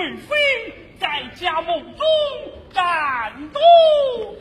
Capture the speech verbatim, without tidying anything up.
贵妃在家梦中战斗。